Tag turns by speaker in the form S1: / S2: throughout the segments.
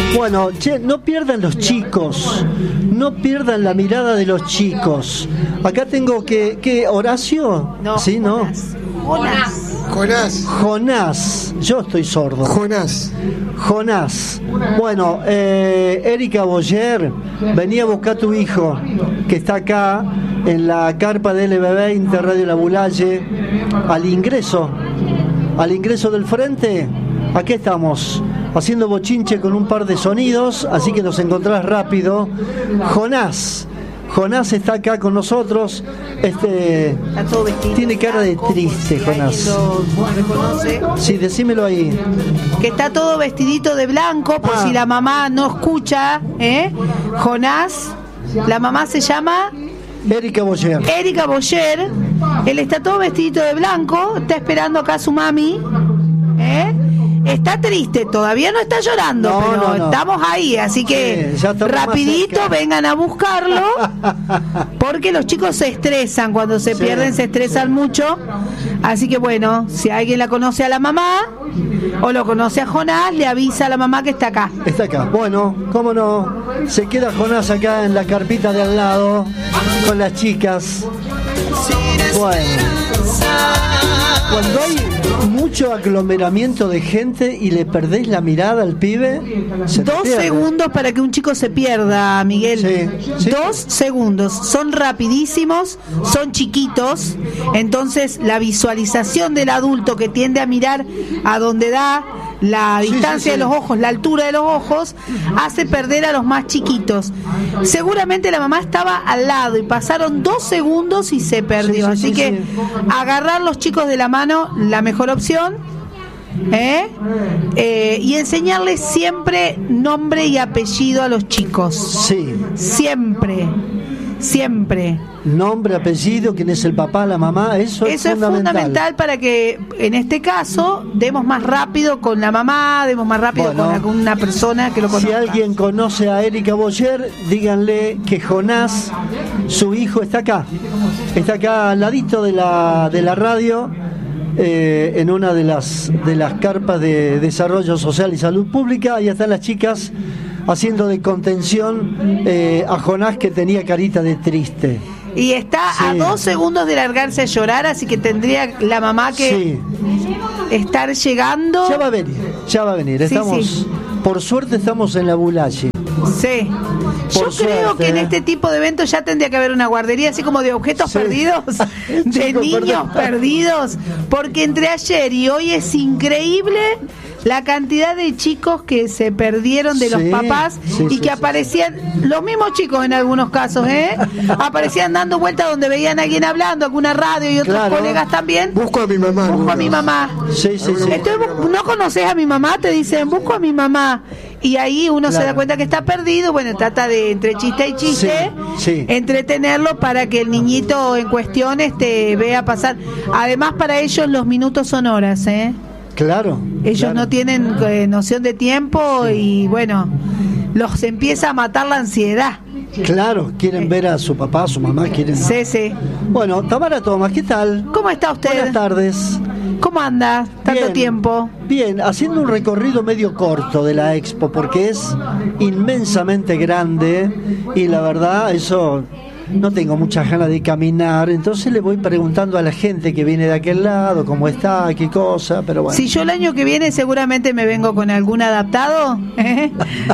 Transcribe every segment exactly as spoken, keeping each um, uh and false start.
S1: Bueno, che, no pierdan los chicos, no pierdan la mirada de los chicos. Acá tengo que, ¿qué? ¿Horacio?
S2: No,
S1: ¿Sí, no?
S2: Jonás.
S3: Jonás.
S1: Jonás, yo estoy sordo.
S3: Jonás.
S1: Jonás. Bueno, eh, Erika Boyer, venía a buscar a tu hijo, que está acá en la carpa de L B veinte, Radio La Bulalle, al ingreso, al ingreso del frente. Aquí estamos, haciendo bochinche con un par de sonidos, así que nos encontrás rápido. Jonás. Jonás está acá con nosotros. Este
S2: Está todo vestido
S1: tiene cara de
S2: blanco,
S1: triste,
S2: por si
S1: Jonás.
S2: alguien lo reconoce.
S1: Sí, decímelo ahí.
S2: Que está todo vestidito de blanco, por
S1: Ah.
S2: si la mamá no escucha, ¿eh? Jonás, la mamá se llama
S1: Erika Boyer.
S2: Erika Boyer. Él está todo vestidito de blanco, está esperando acá a su mami, ¿eh? Está triste, todavía no está llorando,
S1: No,
S2: pero
S1: no, no.
S2: estamos ahí, así que
S1: Sí, ya estamos más
S2: rapidito
S1: cerca.
S2: vengan a buscarlo, porque los chicos se estresan, cuando se
S1: Sí,
S2: pierden se estresan
S1: sí.
S2: mucho, así que bueno, si alguien la conoce a la mamá, o lo conoce a Jonás, le avisa a la mamá que está acá.
S1: Está acá. Bueno, cómo no. Se queda Jonás acá en la carpita de al lado con las chicas. Bueno. Cuando hay mucho aglomeramiento de gente y le perdéis la mirada al pibe, se te
S2: Dos
S1: pierde.
S2: segundos para que un chico se pierda, Miguel.
S1: Sí, sí.
S2: Dos segundos. Son rapidísimos, son chiquitos. Entonces, la visualización del adulto que tiende a mirar a donde da la
S1: Sí,
S2: distancia
S1: sí, sí.
S2: de los ojos, la altura de los ojos, hace perder a los más chiquitos. Seguramente la mamá estaba al lado y pasaron dos segundos y se perdió.
S1: Sí, sí,
S2: Así
S1: sí,
S2: que
S1: sí.
S2: agarrar los chicos de la mano, la mejor opción. ¿Eh? Eh, y enseñarles siempre nombre y apellido a los chicos.
S1: Sí.
S2: Siempre, siempre.
S1: Nombre, apellido, quién es el papá, la mamá, eso,
S2: Eso
S1: es fundamental.
S2: es fundamental para que en este caso demos más rápido con la mamá, demos más rápido
S1: Bueno,
S2: con, la- con una persona que lo conozca.
S1: Si alguien conoce a Erika Boyer, díganle que Jonás, su hijo, está acá. Está acá al ladito de la, de la radio, eh, en una de las, de las carpas de Desarrollo Social y Salud Pública. Ahí están las chicas haciendo de contención eh, a Jonás, que tenía carita de triste.
S2: Y está a
S1: Sí.
S2: dos segundos de largarse a llorar, así que tendría la mamá que
S1: Sí,
S2: estar llegando.
S1: ya va a venir, ya va a venir.
S2: Sí,
S1: Estamos,
S2: sí.
S1: por suerte estamos en la Bulalle.
S2: Sí. Yo
S1: Por
S2: creo
S1: suerte,
S2: que en
S1: ¿eh?
S2: este tipo de eventos ya tendría que haber una guardería así como de objetos
S1: Sí.
S2: perdidos, de
S1: Chico
S2: niños
S1: perdido.
S2: perdidos, porque entre ayer y hoy es increíble la cantidad de chicos que se perdieron de los
S1: Sí,
S2: papás
S1: sí,
S2: y
S1: sí,
S2: que
S1: sí.
S2: aparecían, los mismos chicos en algunos casos, ¿eh? Aparecían dando vueltas donde veían a alguien hablando, alguna radio y otros
S1: Claro.
S2: colegas también.
S3: Busco a mi mamá.
S2: Busco a mi
S3: algunos.
S2: mamá.
S1: Sí, sí, sí.
S2: Estoy bu- no conoces a mi mamá, te dicen, busco a mi mamá. Y ahí uno se
S1: Claro.
S2: da cuenta que está perdido. Bueno, trata de entre chiste y chiste,
S1: Sí, sí.
S2: entretenerlo para que el niñito en cuestión este, vea pasar. Además, para ellos los minutos son horas, ¿eh?
S1: Claro.
S2: Ellos
S1: claro.
S2: no tienen eh, noción de tiempo y bueno, los empieza a matar la ansiedad.
S1: Claro, quieren ver a su papá, a su mamá, quieren.
S2: Sí, sí.
S1: Bueno, Tamara Tomás, ¿qué tal?
S2: ¿Cómo está usted?
S1: Buenas tardes.
S2: ¿Cómo anda? Tanto
S1: Bien.
S2: tiempo.
S1: Bien, haciendo un recorrido medio corto de la expo, porque es inmensamente grande y la verdad, eso no tengo muchas ganas de caminar, entonces le voy preguntando a la gente que viene de aquel lado cómo está, qué cosa, pero bueno.
S2: Si yo el año que viene seguramente me vengo con algún adaptado, ¿eh?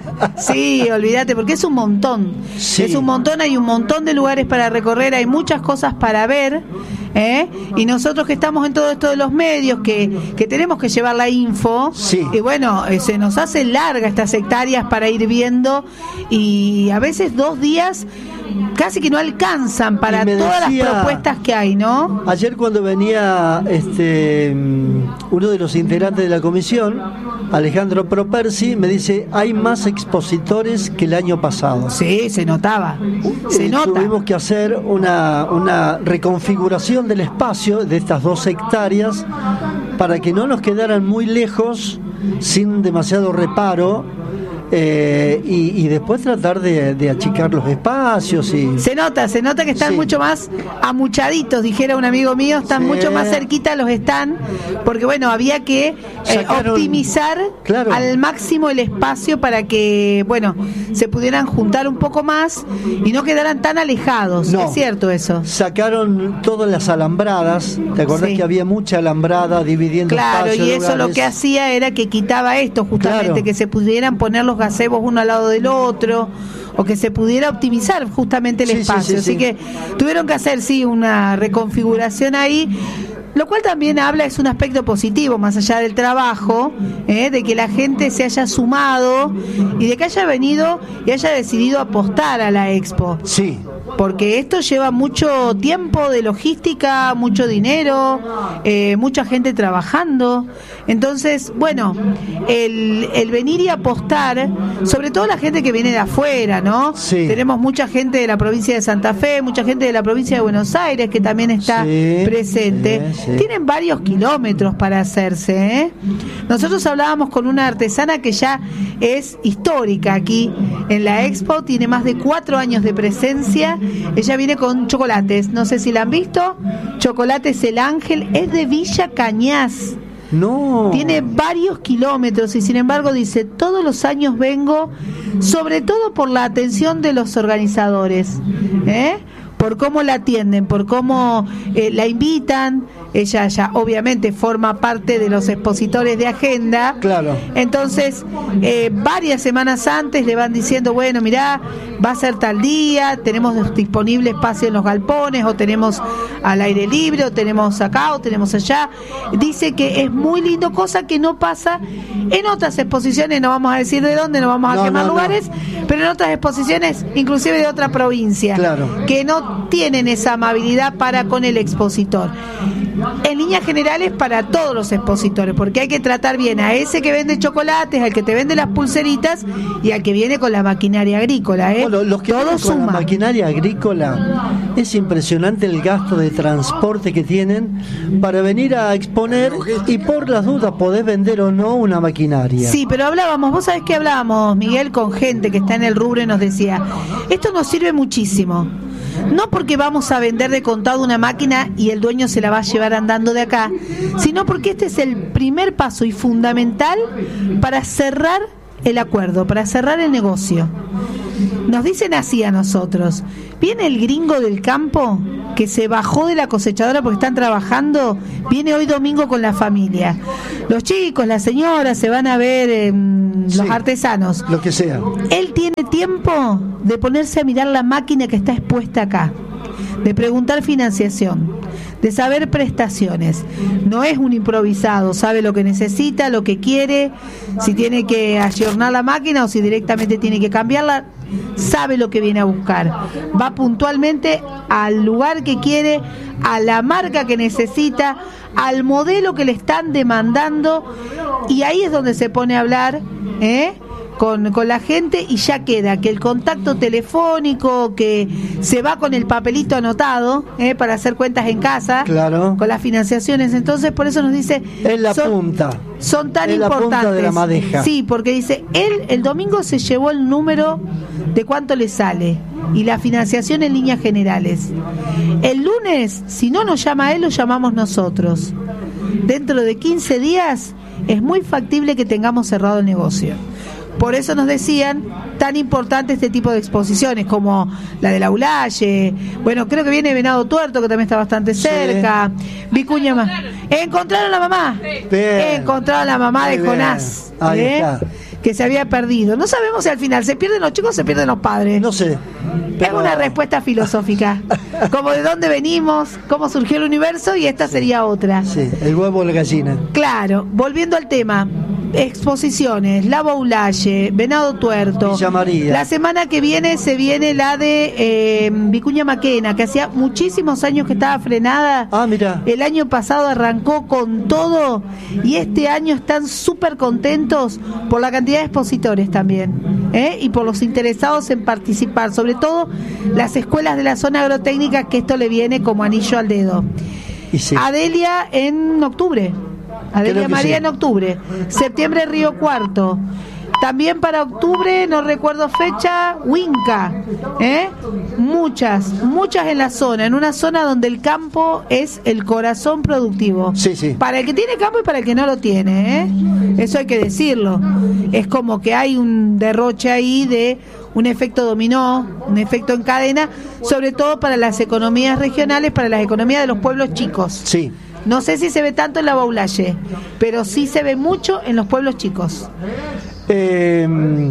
S2: Sí, olvídate, porque es un montón.
S1: Sí.
S2: Es un montón, hay un montón de lugares para recorrer, hay muchas cosas para ver, ¿eh? Y nosotros que estamos en todo esto de los medios, que, que tenemos que llevar la info,
S1: Sí.
S2: y bueno, eh, se nos hace larga estas hectáreas para ir viendo, y a veces dos días casi que no alcanzan para
S1: Y me
S2: todas
S1: decía-
S2: las propuestas que hay, ¿no?
S1: Ayer cuando venía este mm, uno de los integrantes de la comisión, Alejandro Propersi, me dice, hay más expositores que el año pasado.
S2: Sí, se notaba. Se
S1: Eh,
S2: nota.
S1: Tuvimos que hacer una, una reconfiguración del espacio de estas dos hectáreas para que no nos quedaran muy lejos, sin demasiado reparo, Eh, y, y después tratar de, de achicar los espacios y
S2: se nota, se nota que están sí. mucho más amuchaditos, dijera un amigo mío, están sí. mucho más cerquita los están, porque bueno, había que eh, Sacaron, optimizar claro. al máximo el espacio para que, bueno, se pudieran juntar un poco más y no quedaran tan alejados, no. es cierto eso.
S1: Sacaron todas las alambradas, ¿te acordás sí. que había mucha alambrada dividiendo
S2: claro,
S1: espacios?
S2: Claro, y eso lugares. Lo que hacía era que quitaba esto justamente, claro. que se pudieran poner los gazebos uno al lado del otro, o que se pudiera optimizar justamente el sí, espacio. Sí, sí, Así sí. que tuvieron que hacer, sí, una reconfiguración ahí, lo cual también habla, es un aspecto positivo, más allá del trabajo, ¿eh? de que la gente se haya sumado y de que haya venido y haya decidido apostar a la Expo.
S1: Sí.
S2: Porque esto lleva mucho tiempo de logística, mucho dinero, eh, mucha gente trabajando. Entonces, bueno, el, el venir y apostar, sobre todo la gente que viene de afuera, ¿no?
S1: Sí.
S2: Tenemos mucha gente de la provincia de Santa Fe, mucha gente de la provincia de Buenos Aires que también está sí, presente. Sí, sí. Tienen varios kilómetros para hacerse, ¿eh? Nosotros hablábamos con una artesana que ya es histórica aquí en la Expo, tiene más de cuatro años de presencia. Ella viene con chocolates, no sé si la han visto. Chocolates El Ángel, es de Villa Cañas.
S1: No.
S2: Tiene varios kilómetros y sin embargo dice, todos los años vengo, sobre todo por la atención de los organizadores, ¿eh? por cómo la atienden, por cómo eh, la invitan. Ella ya obviamente forma parte de los expositores de agenda.
S1: Claro.
S2: Entonces, eh, varias semanas antes le van diciendo, bueno, mirá, va a ser tal día, tenemos disponible espacio en los galpones, o tenemos al aire libre, o tenemos acá, o tenemos allá. Dice que es muy lindo, cosa que no pasa en otras exposiciones, no vamos a decir de dónde, no vamos a no, quemar no, lugares, no. pero en otras exposiciones, inclusive de otra provincia,
S1: claro.
S2: que no tienen esa amabilidad para con el expositor. En líneas generales para todos los expositores, porque hay que tratar bien a ese que vende chocolates, al que te vende las pulseritas y al que viene con la maquinaria agrícola, ¿eh?
S1: Bueno, los que
S2: Todo
S1: vienen con
S2: suma.
S1: la maquinaria agrícola, es impresionante el gasto de transporte que tienen para venir a exponer y por las dudas podés vender o no una maquinaria.
S2: Sí, pero hablábamos, vos sabés que hablábamos, Miguel, con gente que está en el rubro y nos decía, esto nos sirve muchísimo. No porque vamos a vender de contado una máquina y el dueño se la va a llevar andando de acá, sino porque este es el primer paso y fundamental para cerrar el acuerdo, para cerrar el negocio. Nos dicen así a nosotros, viene el gringo del campo que se bajó de la cosechadora porque están trabajando, viene hoy domingo con la familia. Los chicos, las señoras se van a ver, eh, los sí, artesanos.
S1: Lo que sea.
S2: Él tiene tiempo de ponerse a mirar la máquina que está expuesta acá, de preguntar financiación, de saber prestaciones. No es un improvisado, sabe lo que necesita, lo que quiere, si tiene que ayornar la máquina o si directamente tiene que cambiarla, sabe lo que viene a buscar. Va puntualmente al lugar que quiere, a la marca que necesita, al modelo que le están demandando, y ahí es donde se pone a hablar, ¿eh? Con, con la gente, y ya queda que el contacto telefónico, que se va con el papelito anotado, ¿eh? para hacer cuentas en casa,
S1: claro,
S2: con las financiaciones. Entonces por eso nos dice,
S1: es la
S2: son,
S1: punta
S2: son tan
S1: es
S2: importantes,
S1: la punta de la madeja.
S2: Sí, porque dice, él el domingo se llevó el número de cuánto le sale y la financiación en líneas generales. El lunes, si no nos llama él, lo llamamos nosotros. Dentro de quince días es muy factible que tengamos cerrado el negocio. Por eso nos decían, tan importante este tipo de exposiciones como la de la Ulaye. Bueno, creo que viene Venado Tuerto, que también está bastante cerca. Sí. Vicuña más. Encontraron a la mamá.
S1: Bien.
S2: Encontraron a la mamá
S1: Muy
S2: de Jonás.
S1: Ahí
S2: ¿eh?
S1: está.
S2: Que se había perdido. No sabemos si al final se pierden los chicos o se pierden los padres.
S1: No sé. Pero...
S2: Es una respuesta filosófica. Como de dónde venimos, cómo surgió el universo, y esta sería otra.
S1: Sí, el huevo o la gallina.
S2: Claro, volviendo al tema. Exposiciones, La Baulaye, Venado Tuerto.
S1: Villa María.
S2: La semana que viene se viene la de eh, Vicuña Maquena, que hacía muchísimos años que estaba frenada.
S1: Ah, mira.
S2: El año pasado arrancó con todo y este año están súper contentos por la cantidad de expositores también, ¿eh? Y por los interesados en participar, sobre todo las escuelas de la zona agrotécnica, que esto le viene como anillo al dedo.
S1: Y sí.
S2: Adelia en octubre. Adelia María sí. En octubre, septiembre Río Cuarto, También para octubre, no recuerdo fecha, Huinca, ¿eh? Muchas, muchas en la zona, en una zona donde el campo es el corazón productivo.
S1: Sí, sí.
S2: Para el que tiene campo y para el que no lo tiene, ¿eh? Eso hay que decirlo. Es como que hay un derroche ahí de un efecto dominó, un efecto en cadena, sobre todo para las economías regionales, para las economías de los pueblos chicos.
S1: Sí.
S2: No sé si se ve tanto en la Baulalle, pero sí se ve mucho en los pueblos chicos.
S1: Eh,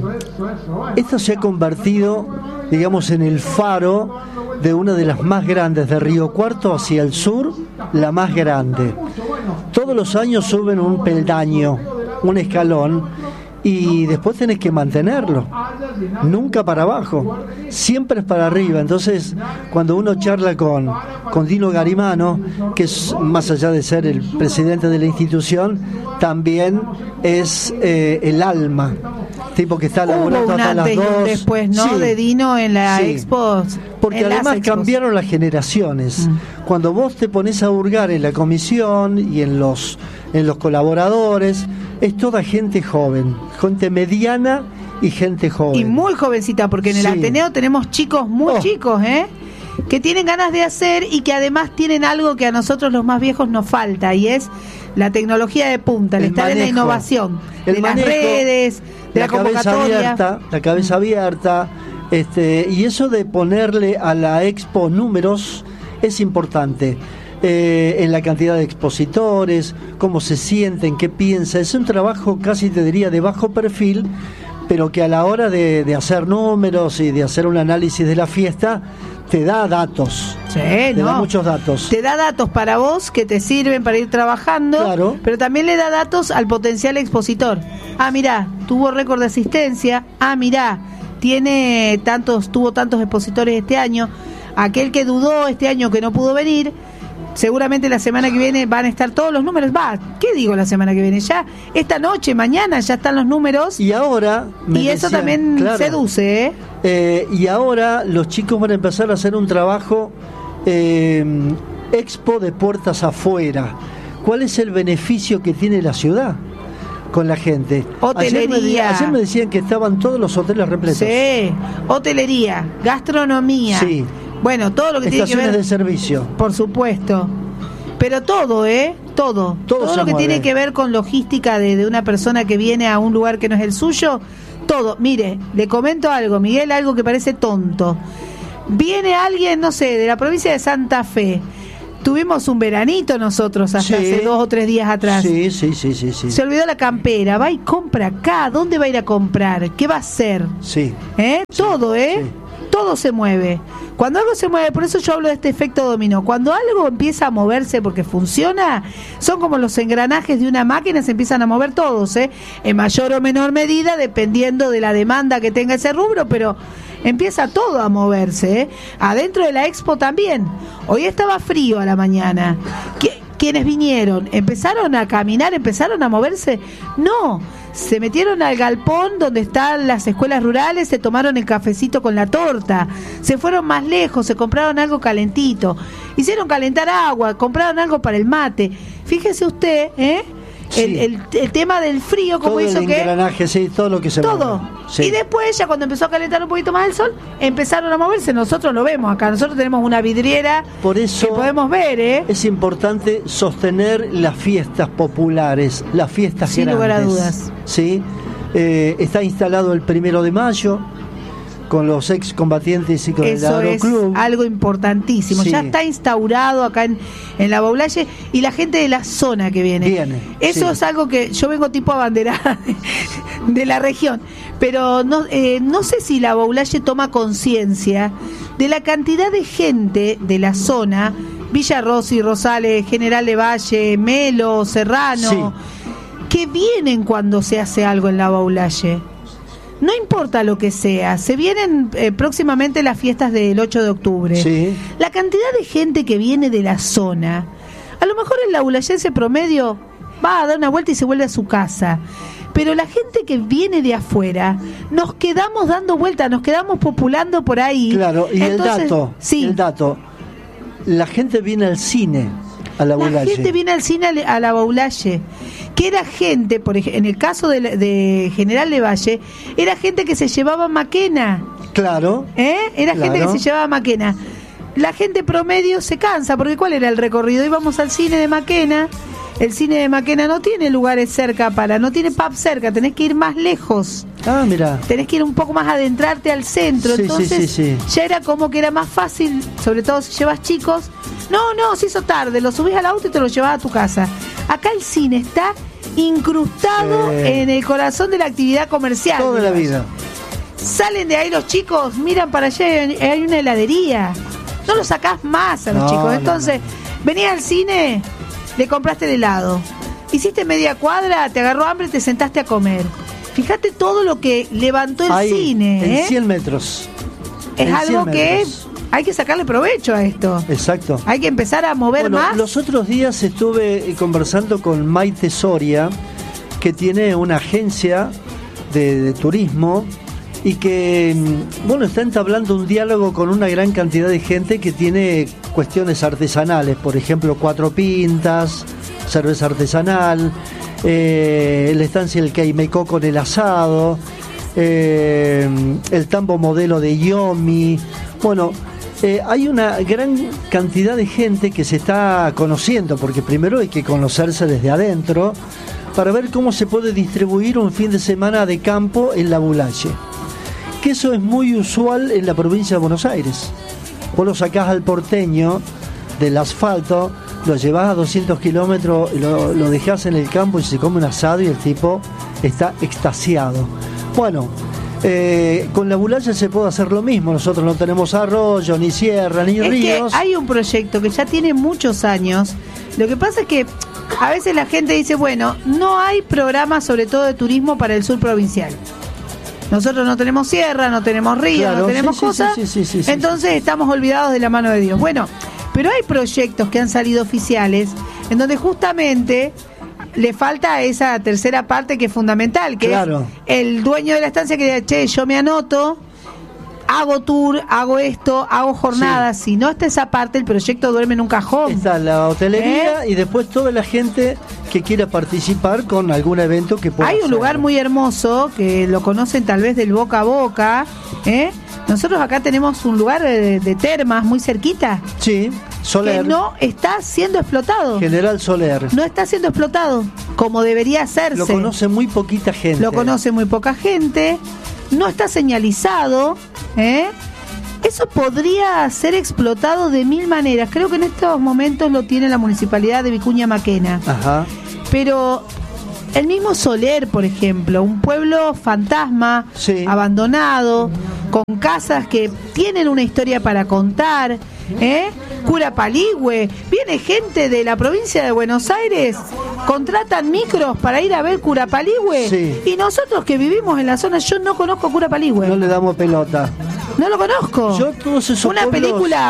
S1: esto se ha convertido, digamos, en el faro de una de las más grandes de Río Cuarto hacia el sur, la más grande. Todos los años suben un peldaño, un escalón, y después tenés que mantenerlo, nunca para abajo, siempre es para arriba. Entonces, cuando uno charla con, con Dino Garimano, que es, más allá de ser el presidente de la institución, también es eh, el alma, tipo que está laburando hasta las dos.
S2: Después, ¿no?
S1: Sí,
S2: de Dino en la
S1: sí.
S2: Expo.
S1: Porque además cambiaron las generaciones. Mm. Cuando vos te pones a hurgar en la comisión y en los en los colaboradores, es toda gente joven, gente mediana y gente joven.
S2: Y muy jovencita, porque en el sí. Ateneo tenemos chicos muy oh. chicos, ¿eh? que tienen ganas de hacer y que además tienen algo que a nosotros los más viejos nos falta, y es la tecnología de punta, el, el estar manejo, en la innovación, el de manejo, las redes, de la, la convocatoria. Abierta,
S1: la cabeza abierta, este, y eso de ponerle a la expo números es importante. Eh, en la cantidad de expositores, cómo se sienten, qué piensan. Es un trabajo casi te diría de bajo perfil, pero que a la hora de, de hacer números y de hacer un análisis de la fiesta te da datos.
S2: Sí,
S1: te
S2: no.
S1: da muchos datos.
S2: Te da datos para vos que te sirven para ir trabajando,
S1: claro.
S2: pero también le da datos al potencial expositor. Ah, mirá, tuvo récord de asistencia. Ah, mirá, tiene tantos, tuvo tantos expositores este año. Aquel que dudó este año que no pudo venir, seguramente la semana que viene van a estar todos los números. Va, ¿qué digo la semana que viene? Ya, esta noche, mañana ya están los números.
S1: Y ahora...
S2: Y eso decían, también claro, seduce, ¿eh?
S1: Eh, y ahora los chicos van a empezar a hacer un trabajo eh, expo de puertas afuera. ¿Cuál es el beneficio que tiene la ciudad con la gente?
S2: Hotelería.
S1: Ayer me, ayer me decían que estaban todos los hoteles repletos.
S2: Sí, hotelería, gastronomía.
S1: Sí.
S2: Bueno, todo lo que tiene que ver...
S1: Estaciones de servicio.
S2: Por supuesto. Pero todo, ¿eh? Todo. Todo, todo lo que mueve. Tiene que ver con logística de, de una persona que viene a un lugar que no es el suyo, todo. Mire, le comento algo, Miguel, algo que parece tonto. Viene alguien, no sé, de la provincia de Santa Fe. Tuvimos un veranito nosotros hasta sí. hace dos o tres días atrás.
S1: Sí, sí, sí, sí, sí.
S2: Se olvidó la campera. Va y compra acá. ¿Dónde va a ir a comprar? ¿Qué va a hacer?
S1: Sí.
S2: ¿Eh?
S1: Sí.
S2: Todo, ¿eh? Sí. Todo se mueve. Cuando algo se mueve, por eso yo hablo de este efecto dominó. Cuando algo empieza a moverse porque funciona, son como los engranajes de una máquina, se empiezan a mover todos, ¿eh? En mayor o menor medida, dependiendo de la demanda que tenga ese rubro, pero empieza todo a moverse, ¿eh? Adentro de la expo también. Hoy estaba frío a la mañana. ¿Qué? ¿Quiénes vinieron? ¿Empezaron a caminar? ¿Empezaron a moverse? No, se metieron al galpón donde están las escuelas rurales, se tomaron el cafecito con la torta, se fueron más lejos, se compraron algo calentito, hicieron calentar agua, compraron algo para el mate. Fíjese usted, ¿eh?
S1: Sí.
S2: El, el, el tema del frío, como
S1: todo
S2: hizo
S1: el
S2: que
S1: engranaje, sí, todo lo que se
S2: todo
S1: mueve. Sí.
S2: Y después ya cuando empezó a calentar un poquito más el sol, empezaron a moverse. Nosotros lo vemos acá, nosotros tenemos una vidriera.
S1: Por eso
S2: que podemos ver, ¿eh?
S1: Es importante sostener las fiestas populares, las fiestas
S2: sin
S1: grandes,
S2: lugar a dudas.
S1: Sí, eh, está instalado el primero de mayo con los excombatientes y con
S2: eso
S1: el Aeroclub.
S2: Es algo importantísimo. Sí. Ya está instaurado acá en, en la Baulalle, y la gente de la zona que viene.
S1: Viene.
S2: Eso sí. Es algo que yo vengo tipo abanderada de, de la región, pero no, eh, no sé si la Baulalle toma conciencia de la cantidad de gente de la zona, Villa Rossi, Rosales, General de Valle, Melo, Serrano, sí. que vienen cuando se hace algo en la Baulalle. No importa lo que sea, se vienen eh, próximamente las fiestas del ocho de octubre.
S1: Sí.
S2: La cantidad de gente que viene de la zona, a lo mejor el baulayense promedio va a dar una vuelta y se vuelve a su casa. Pero la gente que viene de afuera, nos quedamos dando vueltas, nos quedamos populando por ahí.
S1: Claro, y
S2: Entonces,
S1: el dato,
S2: sí.
S1: el dato, la gente viene al cine. a la Boulaye.
S2: La gente viene al cine a la Boulaye, que era gente, por ejemplo, en el caso de, de General de Valle, era gente que se llevaba Maquena.
S1: Claro.
S2: ¿Eh? Era
S1: claro.
S2: gente que se llevaba Maquena. La gente promedio se cansa, porque ¿cuál era el recorrido? Íbamos al cine de Maquena. El cine de Maquena no tiene lugares cerca para, no tiene pub cerca, tenés que ir más lejos.
S1: Ah, mira.
S2: Tenés que ir un poco más adentrarte al centro.
S1: Sí,
S2: entonces
S1: sí, sí, sí.
S2: ya era como que era más fácil, sobre todo si llevas chicos. No, no, se hizo tarde, lo subís al auto y te lo llevas a tu casa. Acá el cine está incrustado
S1: sí.
S2: en el corazón de la actividad comercial.
S1: Toda la vida.
S2: Salen de ahí los chicos, miran para allá y hay una heladería. No lo sacás más a los
S1: no,
S2: chicos. Entonces,
S1: no, no.
S2: venís al cine, le compraste el helado. Hiciste media cuadra, te agarró hambre y te sentaste a comer. Fíjate todo lo que levantó el
S1: ahí,
S2: cine.
S1: En
S2: ¿eh?
S1: cien metros.
S2: Es
S1: en
S2: algo que
S1: metros.
S2: hay que sacarle provecho a esto.
S1: Exacto.
S2: Hay que empezar a mover
S1: bueno,
S2: más.
S1: Los otros días estuve conversando con Maite Soria, que tiene una agencia de, de turismo y que, bueno, está entablando un diálogo con una gran cantidad de gente que tiene cuestiones artesanales, por ejemplo, Cuatro Pintas, cerveza artesanal, eh, la estancia del Queimecó con el asado, eh, el tambo modelo de Yomi. Bueno, eh, hay una gran cantidad de gente que se está conociendo, porque primero hay que conocerse desde adentro para ver cómo se puede distribuir un fin de semana de campo en la Boulaye. Que eso es muy usual en la provincia de Buenos Aires. Vos lo sacás al porteño del asfalto, lo llevás a doscientos kilómetros, lo, lo dejás en el campo y se come un asado y el tipo está extasiado. Bueno, eh, con la Boulaye se puede hacer lo mismo. Nosotros no tenemos arroyo, ni sierra, ni
S2: es
S1: ríos.
S2: Que hay un proyecto que ya tiene muchos años. Lo que pasa es que a veces la gente dice, bueno, no hay programa sobre todo de turismo para el sur provincial. Nosotros no tenemos sierra, no tenemos río,
S1: claro,
S2: no tenemos
S1: sí,
S2: cosas,
S1: sí, sí, sí, sí, sí,
S2: entonces
S1: sí.
S2: estamos olvidados de la mano de Dios. Bueno, pero hay proyectos que han salido oficiales en donde justamente le falta esa tercera parte que es fundamental, que
S1: claro.
S2: es el dueño de la estancia que diga, che, yo me anoto, hago tour, hago esto, hago jornadas. Sí. Si no está esa parte, el proyecto duerme en un cajón.
S1: Está la hotelería
S2: ¿Eh?
S1: Y después toda la gente que quiera participar con algún evento que pueda
S2: Hay un
S1: hacer.
S2: lugar muy hermoso que lo conocen tal vez del boca a boca. ¿eh? Nosotros acá tenemos un lugar de, de termas muy cerquita.
S1: Sí, Soler.
S2: Que no está siendo explotado.
S1: General Soler.
S2: No está siendo explotado como debería hacerse.
S1: Lo conoce muy poquita gente.
S2: Lo conoce muy poca gente. No está señalizado. ¿eh? Eso podría ser explotado de mil maneras. Creo que en estos momentos lo tiene la Municipalidad de Vicuña Maquena.
S1: Ajá.
S2: Pero el mismo Soler, por ejemplo, un pueblo fantasma,
S1: sí.
S2: abandonado, con casas que tienen una historia para contar, ¿eh? Curapaligüe, viene gente de la provincia de Buenos Aires, contratan micros para ir a ver Curapaligüe,
S1: sí.
S2: Y nosotros que vivimos en la zona, yo no conozco Curapaligüe.
S1: No le damos pelota.
S2: No lo conozco.
S1: Yo todos esos
S2: Una
S1: pueblos...
S2: película